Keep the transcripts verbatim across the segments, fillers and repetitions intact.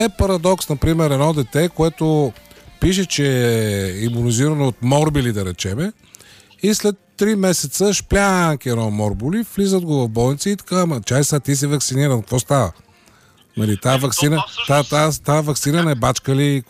е парадокс, например, едно дете, което пише, че е имунизирано от морбили, да речеме, и след три месеца шплянк едно морболи, влизат го в болница и така, ама чай сега ти си вакциниран, какво става? Нали, тази вакцина, тази, тази, тази вакцина не бачка ли?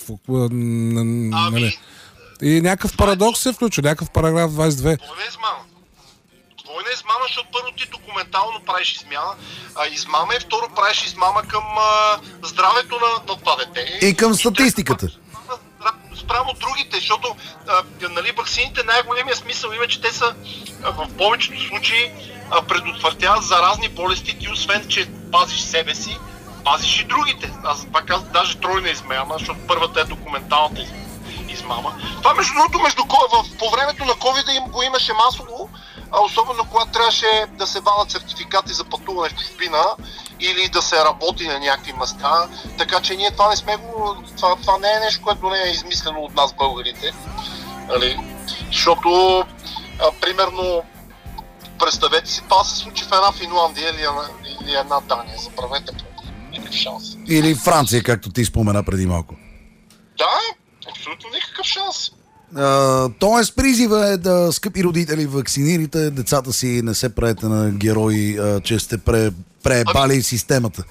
Нали? И някакъв парадокс се включва, някакъв параграф двайсет и две. Двойна измама. Двойна измама, защото първо ти документално правиш измяна, а измама и второ правиш измама към а, здравето на, на това дете. И към статистиката. Спрямо другите, защото а, нали, ваксините, най-големия смисъл има, че те са а, в повечето случаи а, предотвратяват заразни болести. Ти освен, че пазиш себе си, пазиш и другите. Аз това казвам даже тройна измама, защото първата е документалната измама. Това между другото, между, в, по времето на ковида им го имаше масово, а особено когато трябваше да се вадят сертификати за пътуване в чужбина или да се работи на някакви места. Така че ние това не сме го... Това, това не е нещо, което не е измислено от нас, българите. Нали? Защото, а, примерно, представете си, това се случи в една Финландия или, или една Дания. Забравете по никакъв шанс. Или Франция, както ти спомена преди малко. Да, абсолютно никакъв шанс. Uh, тоест призива е да, скъпи родители, вакцинирайте децата си, не се правете на герои, uh, че сте пре, преебали ами, системата.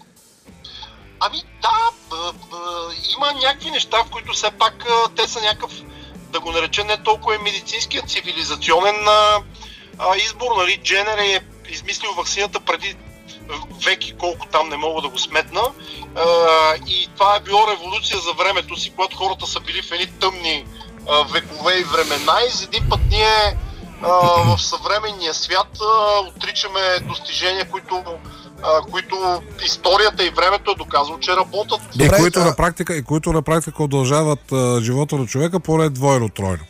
Ами да, б, б, има някакви неща, в които все пак а, те са някакъв, да го нареча не толкова е медицински, а цивилизационен а, а, избор. Нали? Дженер е измислил ваксината преди веки, колко там не мога да го сметна. А, и това е било революция за времето си, когато хората са били в едни тъмни векове и времена и за един път ние а, в съвременния свят а, отричаме достижения, които, а, които историята и времето е доказало, че работят. И които, на практика, и които на практика удължават а, живота на човека поне двойно-тройно.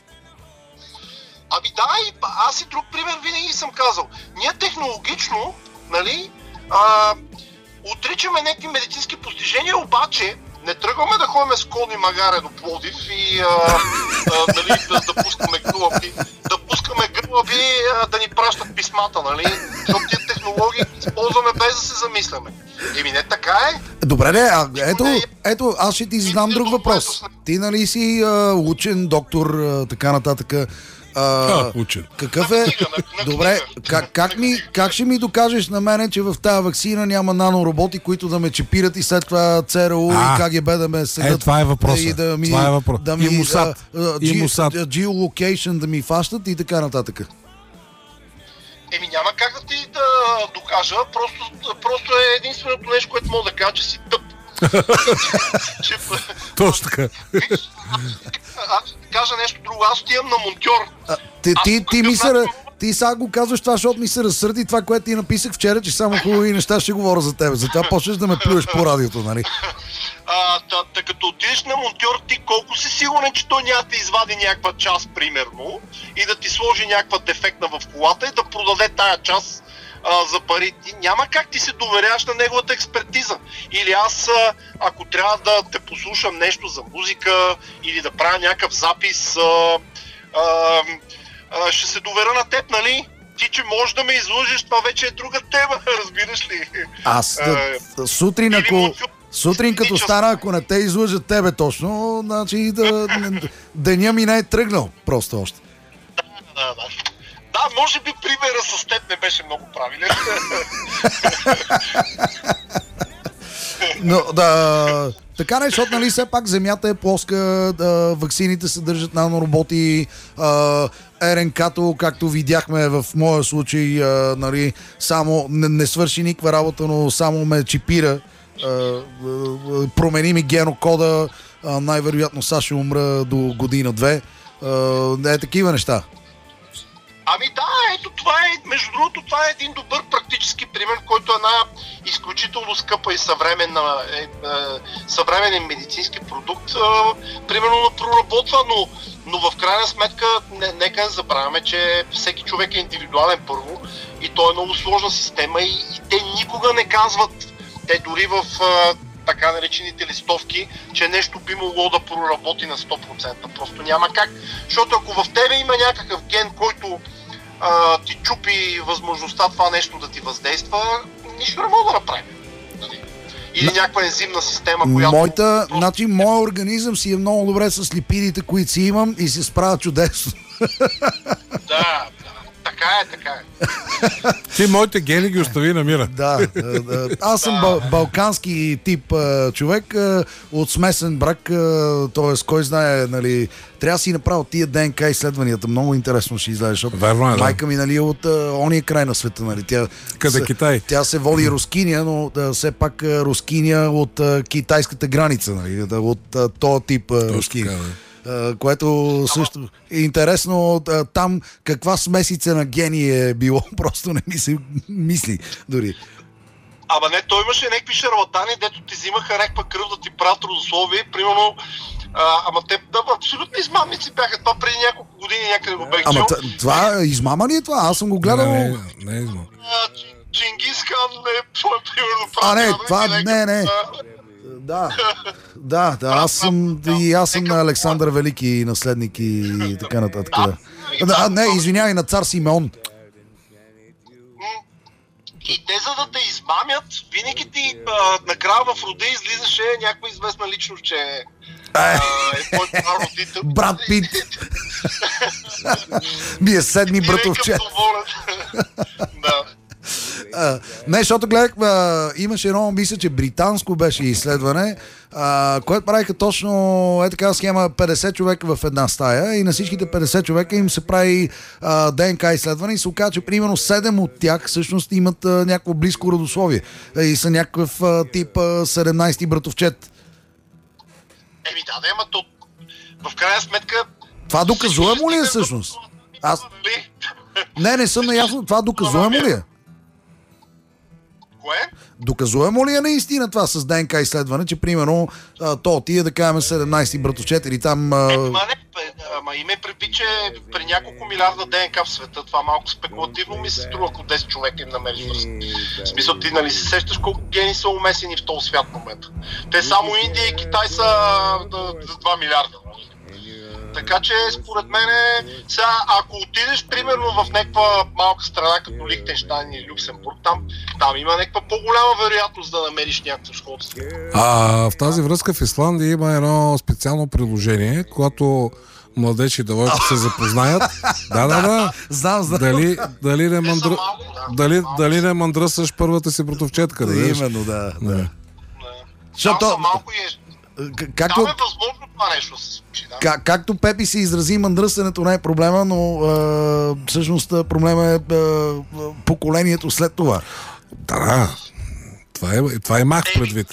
Ами да, и аз и друг пример винаги съм казал. Ние технологично, нали, а, отричаме някакви медицински постижения, обаче не тръгваме да ходим с конни магаре до Пловдив и а, а, нали, да, да пускаме гълъби, да пускаме гълъби а, да ни пращат писмата, нали? Защото тия технологии използваме без да се замисляме. Еми не така е. Добре, не, а, ето, ето, аз ще ти задам друг въпрос. Ти нали си а, учен, доктор, а, така нататък. А, учен. Какъв е? Добре, как, как, ми, как ще ми докажеш на мене, че в тази ваксина няма нанороботи, които да ме чипират и след това ЦРУ и КГБ да ме съдят? Е, това е въпросът. И да ми, това е въпрос. Да ми, и Мусад. И Мусад. Geolocation да ми фащат и така нататък. Еми няма как да ти да докажа, просто, просто е единственото нещо, което мога да кажа, че си тъп. Точно така. Виж, аз ще кажа нещо друго, аз отивам на монтьор. А, ти, ти, ти, ми се, ти сега го казваш това, защото ми се разсърди това, което ти написах вчера, че само хубави неща ще говоря за тебе. Затова почнеш да ме плюеш по радиото, нали? А, та, та, като отидеш на монтьор, ти колко си сигурен, че той няма да извади някаква част, примерно, и да ти сложи някаква дефектна в колата и да продаде тая част а, за пари. Ти няма как ти се доверяваш на неговата експертиза. Или аз, а, ако трябва да те послушам нещо за музика или да правя някакъв запис, а, а, а, ще се доверя на теб, нали? Ти, че можеш да ме излъжеш, това вече е друга тема, разбираш ли? Аз да, сутрин, ако... Сутрин като стана, ако не те излъжат тебе точно, значи да, деня ми не е тръгнал просто още. Да, да, да. Да, може би примера с теб не беше много правилен. Но да, така не, защото нали все пак земята е плоска, да, ваксините съдържат нанороботи, а, РНК-то, както видяхме в моя случай, а, нали, само не, не свърши никаква работа, но само ме чипира. Uh, uh, промени ми генокода, uh, най-вероятно сега ще умра до година-две. Uh, е такива неща. Ами да, ето това е, между другото, това е един добър практически пример, който е една изключително скъпа и съвременна, е, е, съвременен медицински продукт, е, примерно на проработва, но, но в крайна сметка не, нека не забравяме, че всеки човек е индивидуален първо и то е много сложна система и, и те никога не казват. Те дори в а, така наречените листовки, че нещо би могло да проработи на сто процента. Просто няма как. Защото ако в тебе има някакъв ген, който а, ти чупи възможността това нещо да ти въздейства, нищо не мога да направим. Нали? или На- някаква ензимна система, която... Моята, просто- значи, моят организъм си е много добре с липидите, които си имам и се справя чудесно. Да, да, така е, така е. Ти моите гени ги остави на мира. Да, да, да. Аз съм бал- балкански тип а, човек, а, от смесен брак, т.е. кой знае, нали, трябва да си направил тия ДНК изследванията. Много интересно ще излезе, защото Верно е, да. майка ми, нали, е от а, ония край на света, нали. Тя, Къде се- Китай? Тя се води рускиня, но да, все пак а, рускиня от а, китайската граница, нали, да, от а, този тип а, рускиня. така, да. Uh, което също е интересно, uh, там каква смесица на гени е било, просто не ми се мисли дори. Ама не, той имаше някакви шарлатани, дето ти взимаха някаква кръв да ти правят родословие, примерно, а, ама те да, абсолютно измамници бяха, това преди няколко години някъде го бех Ама чул. т- това измама ли е това? Аз съм го гледал. Не, не, не е измам. А, Чи- Чингис Хан е, примерно, А, не, правил това някакъв, не, не. а, Да, да, да, аз съм и аз съм на Александър Велики наследник и така нататък. Да. А, не, извинявай, на цар Симеон. И те, за да те измамят, винаги ти а, накрая в рода излизаше някаква известна личност, че е, а, е твой прародител. Брат Пит. Ми е седми братовче. Да. А, не, защото гледах, а, имаше едно, мисля, че британско беше изследване, а, което правиха точно е така схема петдесет човека в една стая и на всичките петдесет човека им се прави а, ДНК изследване и се оказа, че примерно седем от тях всъщност имат а, някакво близко родословие и са някакъв а, тип а, седемнайсети братовчет. Еми да, да, ама то в крайна сметка... Това доказуемо ли е всъщност? Аз- Нали? Не, не съм наясно. Това доказуемо ли е? Кое? Доказуемо ли е наистина това с ДНК изследване, че примерно а, то отиде да кажем седемнайсети братовчет или там... А... Ма не, бе, ама име предвид, че при няколко милиарда ДНК в света, това малко спекулативно ми се струва, ако десет човека им намериш връзка. В смисъл, ти нали се сещаш колко гени са умесени в този свят в момента. Те само Индия и Китай са да, два милиарда. Така че, според мен, сега, ако отидеш, примерно, в някаква малка страна, като Лихтенщайн или Люксембург, там, там има някаква по-голяма вероятност да намериш някакво сходство. А в тази връзка в Исландия има едно специално приложение, когато младежи да се запознаят. Да, да, да. Знам, знам. Дали, дали, не, Те са мандра... малко, да. дали, Малко дали са. не мандръсваш първата си братовчетка. Да, видиш? Именно, да. Не. да. Там Защото, са малко и е... к- както, Там е възможно това нещо да се случи, да. как, както Пепи се изрази, мандръсенето не е проблема, но а, всъщност а, проблема е а, а, поколението след това. Да, да. Това е, това е мах предвид.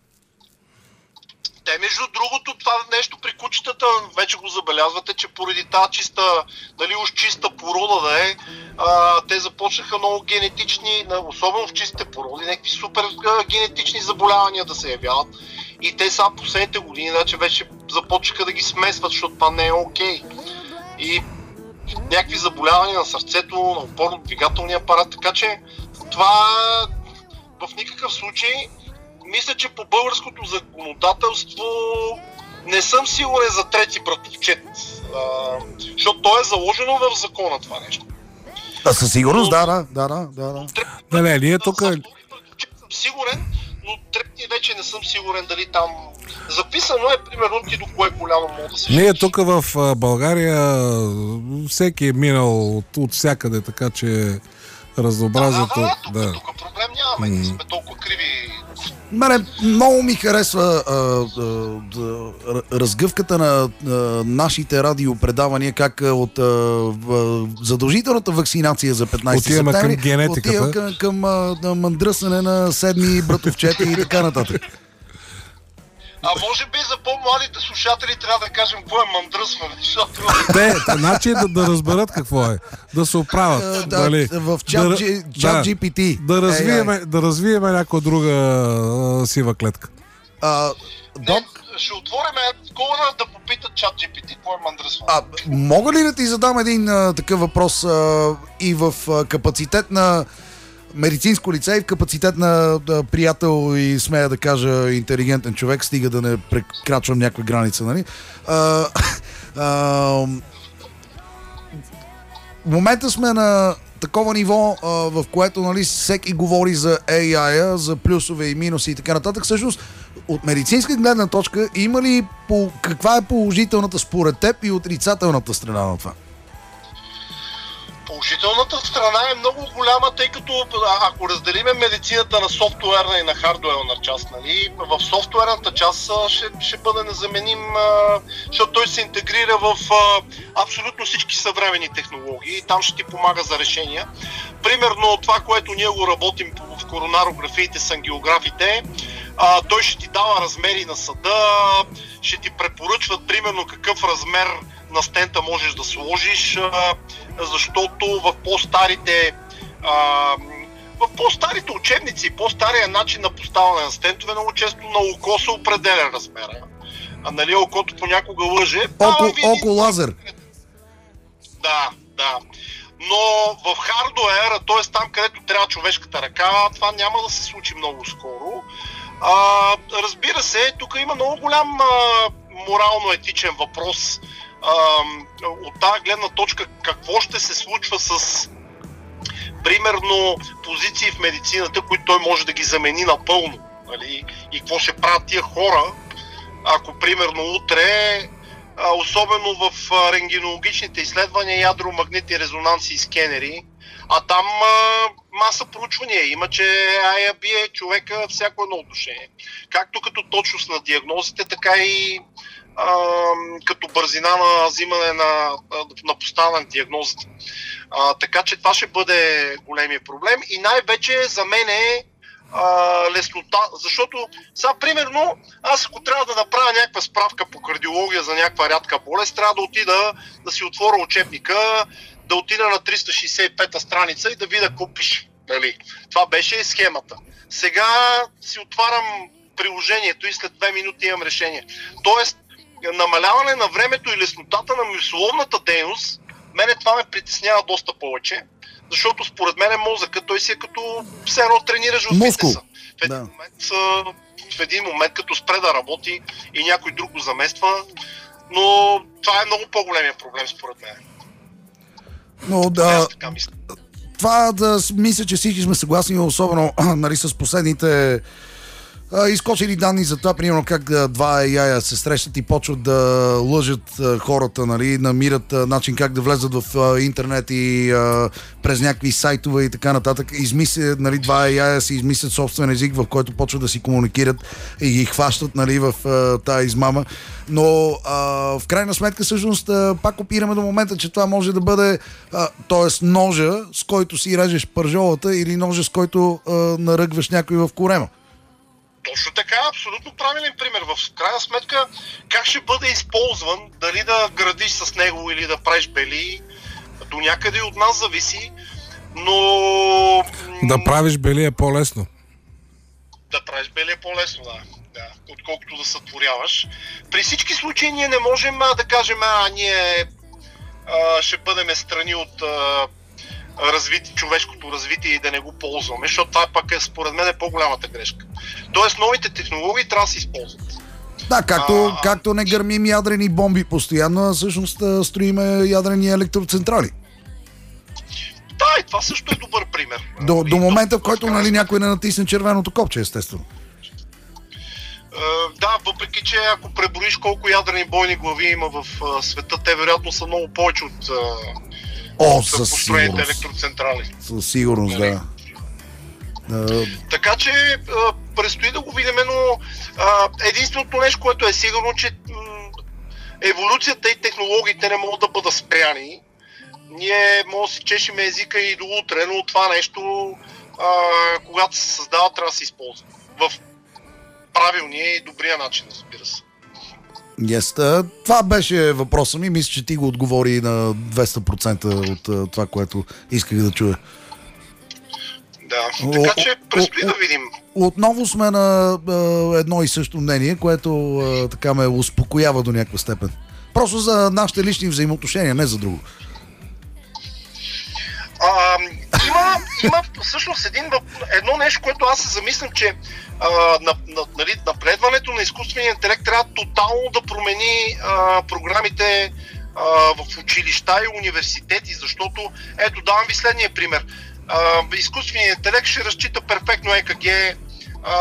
Те, между другото, това нещо при кучетата, вече го забелязвате, че поради тази чиста, нали, уж чиста порода да е, а, те започнаха много генетични, особено в чистите породи, някакви супер а, генетични заболявания да се явяват. И те са последните години, значи вече започнаха да ги смесват, защото това не е окей. И някакви заболявания на сърцето, на опорно-двигателния апарат, така че това в никакъв случай. Мисля, че по българското законодателство не съм сигурен за трети братовчет, а, защото то е заложено в закона това нещо. А, със сигурност, да, да, да, да, да, да. Не, не, ние тук... За трети братовчет съм сигурен, но трети вече не съм сигурен дали там... Записано е, примерно, ти до кое голямо мога да се... Ние тук в а, България всеки е минал от, от всякъде, така че разнообразието... Да, да, да, Да. тук, тук проблем нямаме, не сме толкова криви. Мене много ми харесва а, а, да, разгъвката на а, нашите радиопредавания, как а, от а, в, задължителната вакцинация за петнайсети Отиваме към септември генетиката. отиваме към, към а, на мандръсане на седми братовчети и така нататък. А може би за по-младите слушатели трябва да кажем какво е мандръсване, защото... Те, значи да, да разберат какво е. Да се оправят. А, да, нали? в чат, да, G, чат да, джи пи ти. Да развиеме, да развиеме някоя друга а, сива клетка. А, Док, Не, ще отворим такова да попитат чат джи пи ти, какво е мандръсване. а, мога ли да ти задам един а, такъв въпрос а, и в а, капацитет на медицинско лице и в капацитет на да, приятел и смея да кажа интелигентен човек, стига да не прекрачвам някаква граница, нали? А, а, в момента сме на такова ниво, а, в което, нали, всеки говори за Ей Ай, за плюсове и минуси и така нататък. Всъщност, от медицинска гледна точка, има ли по, каква е положителната според теб и отрицателната страна на това? Положителната страна е много голяма, тъй като ако разделиме медицината на софтуерна и на хардуерна част, нали, в софтуерната част ще, ще бъде незаменим, защото той се интегрира в абсолютно всички съвременни технологии и там ще ти помага за решения. Примерно това, което ние го работим в коронарографиите с ангиографите, а, той ще ти дава размери на съда, ще ти препоръчват примерно какъв размер на стента можеш да сложиш, а, защото в по-старите а, в по-старите учебници, по-стария начин на поставяне на стентове много често на око се определя размера. А нали окото понякога лъже. Око, око лазер. Да, да. Но в хардуер, т.е. там, където трябва човешката ръка, това няма да се случи много скоро. А, разбира се, тук има много голям а, морално-етичен въпрос. А, от тази гледна точка, какво ще се случва с примерно позиции в медицината, които той може да ги замени напълно. Нали? И какво ще правят тия хора, ако примерно утре, а, особено в а, рентгенологичните изследвания, ядромагнитни резонанси и скенери, а там а, маса проучвания има, че Ай Ей бие човека всяко едно отношение. Както като точност на диагнозите, така и а, като бързина на взимане на, на поставяне на диагнозите. А, така че това ще бъде големия проблем и най-вече за мен е а, леснота, защото сега примерно аз ако трябва да направя някаква справка по кардиология за някаква рядка болест, трябва да отида да си отворя учебника, да отида на триста шейсет и пета страница и да видя какво пише. Нали? Това беше схемата. Сега си отварям приложението и след две минути имам решение. Тоест, намаляване на времето и леснотата на мисловната дейност, мене това ме притеснява доста повече, защото според мен мозъкът, той си е като все едно тренираш в фитнеса. В един, да. момент, в един момент като спре да работи и някой друг го замества, но това е много по-големия проблем според мен. Но да, това да мисля, че всички сме съгласни, особено нали, с последните а, изкочили данни за това, примерно как а, два Ей Ай се срещат и почват да лъжат а, хората, нали, намират а, начин как да влезат в а, интернет и а, през някакви сайтове и така нататък. Измислят, нали, два Ей Ай си измислят собствен език, в който почват да си комуникират и ги хващат, нали, в а, тая измама. Но а, в крайна сметка всъщност а, пак опираме до момента, че това може да бъде а, т.е. ножа, с който си режеш пържолата или ножа, с който а, наръгваш някой в корема. Точно така, абсолютно правилен пример. В крайна сметка, как ще бъде използван, дали да градиш с него или да правиш бели, до някъде от нас зависи, но... Да правиш бели е по-лесно. Да правиш бели е по-лесно, да. Да, отколкото да сътворяваш. При всички случаи ние не можем а, да кажем, а ние а, ще бъдем страни от а, развити, човешкото развитие и да не го ползваме, защото това пък е според мен е по-голямата грешка. Тоест новите технологии трябва да се използват. Да, както, а, както не гърмим ядрени бомби постоянно, а всъщност строиме ядрени електроцентрали. Да, и това също е добър пример. До, до момента, в който нали, някой не натисне червеното копче, естествено. Uh, да, въпреки че ако преброиш колко ядрени бойни глави има в uh, света, те вероятно са много повече от, uh, О, от построените електроцентрали. Със сигурност, да. Uh, така че uh, предстои да го видим, но uh, единственото нещо, което е сигурно, че uh, еволюцията и технологиите не могат да бъдат спряни. Ние може да си чешем езика и до утре, но това нещо, uh, когато се създава, трябва да се използва. В правилния и добрия начин, разбира се. Yes. Това беше въпросът ми. Мисля, че ти го отговори на двеста процента от това, което исках да чуя. Да, така че предстои да видим. Отново сме на е, едно и също мнение, което е, така ме успокоява до някаква степен. Просто за нашите лични взаимоотношения, не за друго. А, има, има всъщност един, едно нещо, което аз се замислям, че а, на, на, нали, напредването на изкуствения интелект трябва тотално да промени а, програмите а, в училища и университети, защото, ето давам ви следния пример. А, изкуственият интелект ще разчита перфектно Е К Г. А,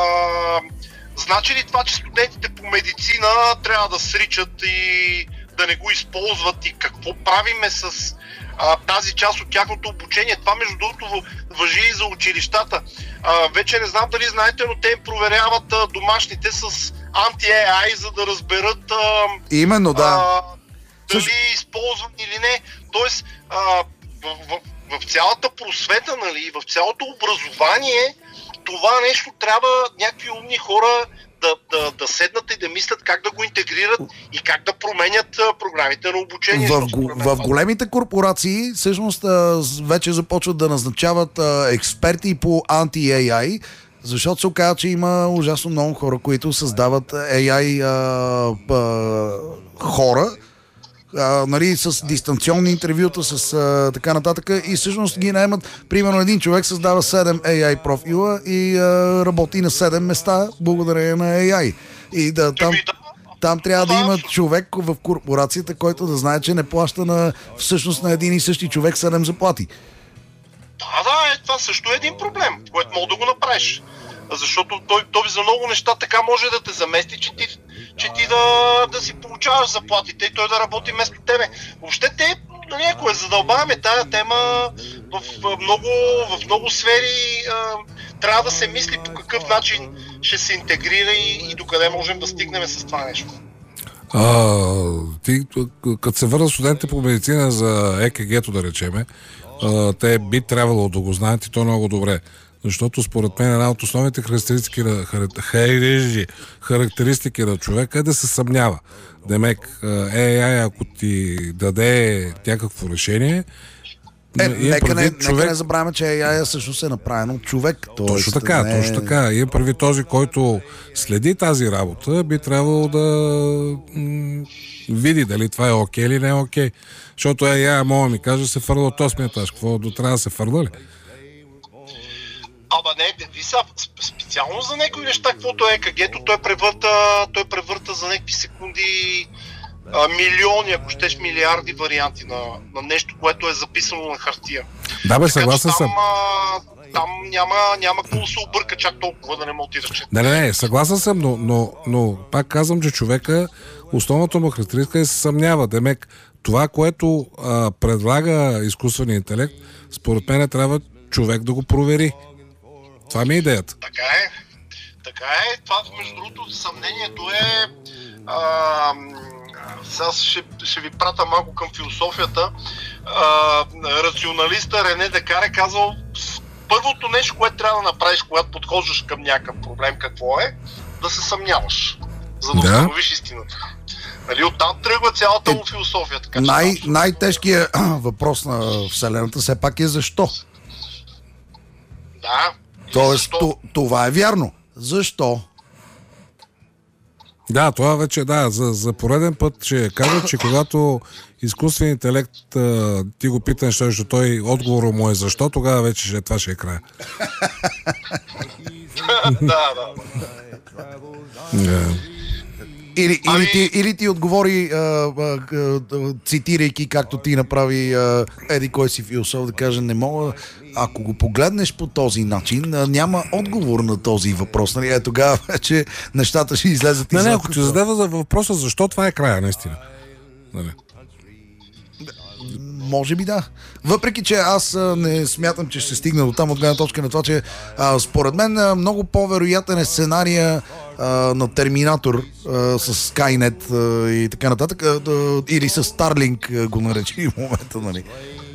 значи ли това, че студентите по медицина трябва да сричат и да не го използват, и какво правиме с а, тази част от тяхното обучение? Това между другото важи и за училищата. А, вече не знам дали знаете, но те им проверяват а, домашните с анти-Ей Ай, за да разберат а, Именно, да. а, дали е използван или не. Тоест, а, в, в, в цялата просвета, нали, в цялото образование, това нещо трябва някакви умни хора да, да, да седнат и да мислят как да го интегрират и как да променят а, програмите на обучение. В, в големите корпорации всъщност а, вече започват да назначават а, експерти по анти-Ей Ай, защото се оказа, че има ужасно много хора, които създават Ей Ай а, а, хора, а, нали, с дистанционни интервюта, с а, така нататък, и всъщност ги наемат. Примерно един човек създава седем Ей Ай профила и а, работи на седем места благодарение на Ей Ай. И да, там, там трябва да има човек в корпорацията, който да знае, че не плаща на, всъщност на един и същи човек седем заплати. Да, да, е, това също е един проблем, който мога да го направиш. Защото той, той за много неща така може да те замести, че ти, че ти да, да си получаваш заплатите и той да работи вместо тебе. Въобще те, нали, ако я задълбаваме тая тема в, в, много, в много сфери, а, трябва да се мисли по какъв начин ще се интегрира и, и докъде можем да стигнем с това нещо. А, ти, като се върна студентите по медицина за Е К Г-то, да речеме, а, те би трябвало да го знаят и то много добре. Защото според мен една от основните характеристики на, характеристики на човека е да се съмнява. Демек, Ей Ай, ако ти даде някакво решение, Е, нека, не, човек... нека не забравяме, че Ей Ай всъщност е направено от човек. Точно така, не... точно така. Имам прави този, който следи тази работа, би трябвало да м- види дали това е окей или не е окей. Защото Ей Ай, мога ми каже, се фърля от осмия етаж. Какво до трябва да се фърля ли? Ама не, ви са специално за някои неща, каквото е Е К Г-то, той превърта, той превърта за някакви секунди а, милиони, ако щеш милиарди варианти на, на нещо, което е записано на хартия. Да, бе, съгласен съм. Там, а, там няма, няма какво да се обърка чак толкова, да не мога ти да чета. Не, не, не, съгласен съм, но, но, но пак казвам, че човека, основната му характеристика е се съмнява. Демек, това, което а, предлага изкуственият интелект, според мен трябва човек да го провери. Това ми е идеята. Така е. Така е. Това, между другото, съмнението е... А, сега ще, ще ви пратя малко към философията. А, рационалиста Рене Декар е казал, първото нещо, което трябва да направиш, когато подхождаш към някакъв проблем, какво е? Да се съмняваш, за да, да. установиш истината. Нали, оттам тръгва цялата му философия. Така, най- най-тежкият въпрос на Вселената все пак е защо? Да. Тоест, т- това е вярно. Защо? Да, това вече, да, за, за пореден път ще кажа, че когато изкуственият интелект а, ти го пита нещо, защото той отговора му е защо, тогава вече ще, това ще е края. Да, да. Yeah. Или, ами... или, ти, или ти отговори, а, а, а, цитирайки както ти направи а, еди кой си философ, да каже, не мога, ако го погледнеш по този начин, а, няма отговор на този въпрос. Нали? Е, тогава вече нещата ще излезат. Не, не, ако ти задава за въпроса защо, това е края, наистина. Нали? Може би да. Въпреки, че аз а, не смятам, че ще стигна до там от гледна точка на това, че а, според мен а, много по-вероятен е сценария а, на Терминатор а, с Skynet а, и така нататък, а, а, или с Starlink а, го наречи в момента, нали.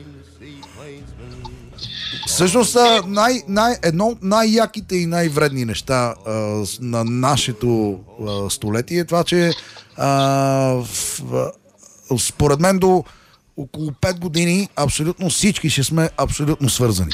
Всъщност най, най, едно от най-яките и най-вредни неща а, на нашето а, столетие е това, че а, в, а, според мен до около пет години абсолютно всички ще сме абсолютно свързани.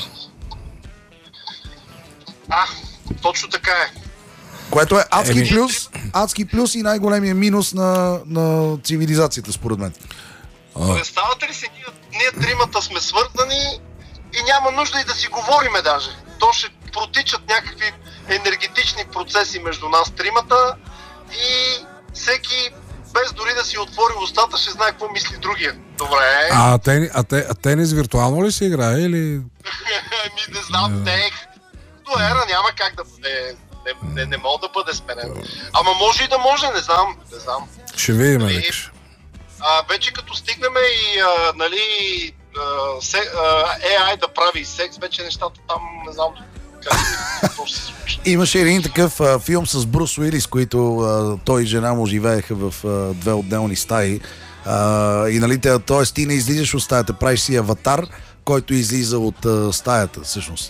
А, точно така е. Което е адски Еми... плюс, адски плюс и най-големия минус на, на цивилизацията, според мен. Представате ли си, ние, ние тримата сме свързани и няма нужда и да си говориме даже. То ще протичат някакви енергетични процеси между нас тримата и всеки без дори да си отвори устата, ще знае какво мисли другия. Добре. А, тени, а, те, а тенис виртуално ли се играе или... Ми не знам, тех. До ера няма как да бъде... Не, не, не мога да бъде сменен. Ама може и да може, не знам. Не знам. Ще видим, Нали, викаш. а, вече като стигнем и а, нали, а, се, а, ей ай да прави секс, вече нещата там не знам как какво ще се случи. Имаше един такъв а, филм с Брус Уилис, които а, той и жена му живееха в а, две отделни стаи. А, и нали, т.е. ти не излизаш от стаята, правиш си аватар, който излиза от а, стаята, всъщност.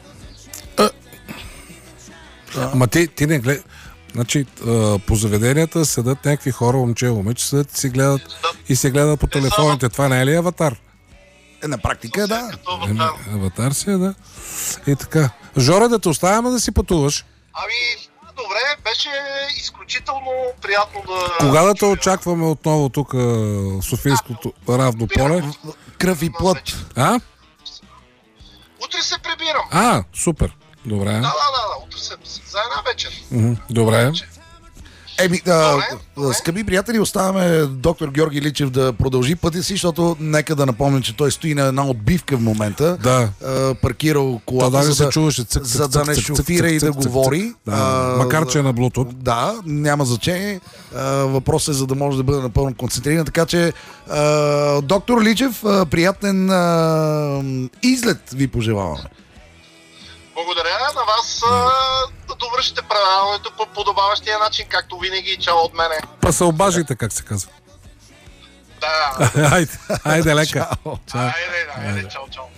Ама ти, ти не гледа... Значи, а, по заведенията седат някакви хора, момче, момиче, седат и си гледат, и се гледат по телефоните. Това не е ли аватар? Е, на практика, да. Като аватар. Е, аватар си е, да. И така. Жоре, да те оставяме да си пътуваш. Ами, добре, беше изключително приятно да... Кога да те очакваме отново тук в Софийското равно поле? Кръв и плът. А? Утре се прибирам. А, супер. Добре. Да, да, да, утре се за една вечер. Мгм, добре. Еми, а, Добре, добре. скъпи приятели, оставяме доктор Георги Личев да продължи пътя си, защото нека да напомня, че той стои на една отбивка в момента. Да. А, паркирал колата, То даже за се да, чуваше цък, за цък, да цък, не цък, шофира цък, и да цък, цък, говори. Да. А, Макар, че е на Bluetooth. Да, няма значение. А, въпросът е за да може да бъде напълно концентриран. Така че, а, доктор Личев, а, приятен а, излет ви пожелаваме. Благодаря на вас а, да довършите предаването по подобаващия начин, както винаги. Чао от мене. Па се обажите, как се казва. Да. Айде, айде лека. Чао. Айде, айде, чао, чао.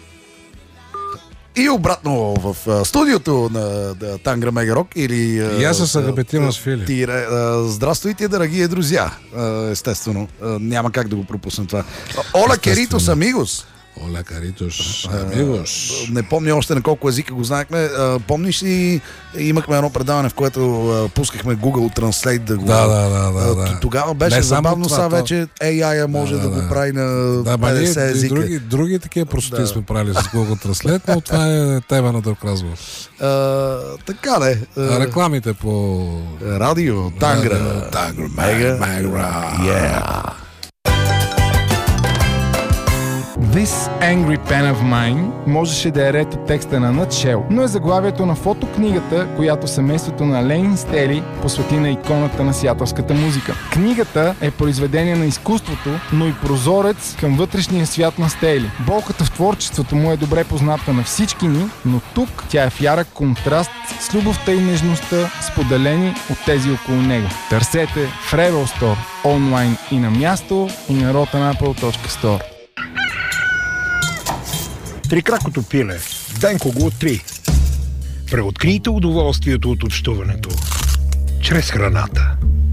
И обратно в а, студиото на, на Тангра Мегарок или... а, Я се а, съгъбетима с Фили. Тире, а, здравствуйте, дорогие друзья. А, естествено, а, няма как да го пропуснем това. Ола Керитос Амигос. Оля Каритош, амигош. Не помня още на колко езика го знаехме. А, помниш ли, имахме едно предаване, в което а, пускахме Google Translate да го... Да, да, да, да, а, да. Тогава беше Не само забавно, това, сега то- вече ей ай може да, Да, да, да, го да. прави на Да, ма ние петдесет и езика. други, други такива простоти Да. сме правили с Google Translate, но това е тема на друг разговор. А, така де. А рекламите по... Радио Тангра. Тангра, Мега. Мега. Yeah. This Angry Pen of Mine можеше да е ред от текста на Nutshell, но е заглавието на фотокнигата, която семейството на Лейн Стели посвети на иконата на сиатълската музика. Книгата е произведение на изкуството, но и прозорец към вътрешния свят на Стели. Болката в творчеството му е добре позната на всички ни, но тук тя е в ярък контраст с любовта и нежността, споделени от тези около него. Търсете в Rebel Store, онлайн и на място, и на rotten apple точка store. Трикракото пиле. Денко го три. Преоткрийте удоволствието от общуването чрез храната.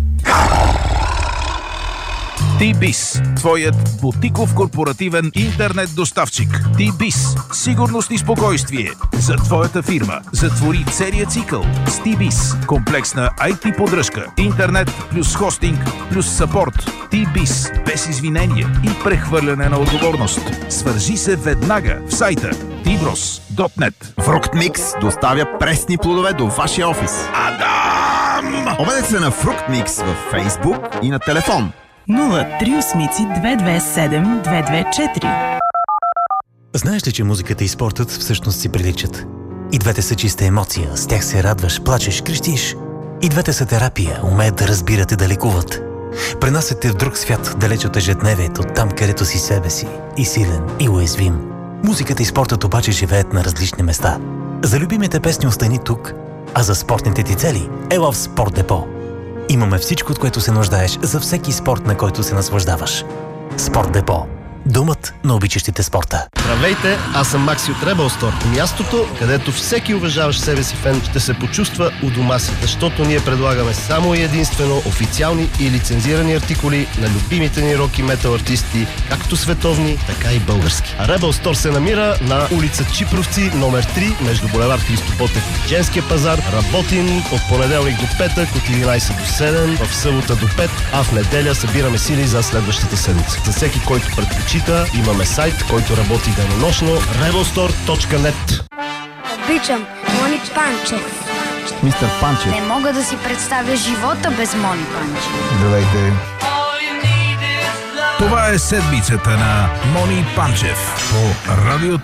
T-Biz, твоят бутиков корпоративен интернет доставчик. T-Biz, сигурност и спокойствие за твоята фирма. Затвори целият цикъл с T-Biz. Комплексна ай ти поддръжка, интернет плюс хостинг плюс съпорт. T-Biz, без извинения и прехвърляне на отговорност. Свържи се веднага в сайта ти брос точка нет. Фруктмикс доставя пресни плодове до вашия офис. Адам! Обадете се на Фруктмикс във Фейсбук и на телефон. нула три осмици две две седем две две четири. Знаеш ли, че музиката и спортът всъщност си приличат? И двете са чиста емоция, с тях се радваш, плачеш, крещиш. И двете са терапия, умеят да разбират и да лекуват. Пренасят те в друг свят, далеч от ежедневието, там където си себе си, и силен, и уязвим. Музиката и спортът обаче живеят на различни места. За любимите песни остани тук, а за спортните ти цели ела в Спорт Депо. Имаме всичко, от което се нуждаеш за всеки спорт, на който се наслаждаваш. Спорт Депо. Думът на обичащите спорта. Здравейте, аз съм Макси от Rebel Store. Мястото, където всеки уважаващ себе си фен ще се почувства у дома си, защото ние предлагаме само и единствено официални и лицензирани артикули на любимите ни рок и метал артисти, както световни, така и български. А Rebel Store се намира на улица Чипровци, номер три, между булевард Христо Ботев и Женския пазар. Работим от понеделник до петък, от единайсет до седем, в събота до пет, а в неделя събираме сили за следващата седмица. За всеки, който предпочита, имаме сайт, който работи денонощно rebel store точка нет. Обичам Мони Панчев. Мистер Панчев. Не мога да си представя живота без Мони Панчев. Здравейте. Това е седмицата на Мони Панчев по Радио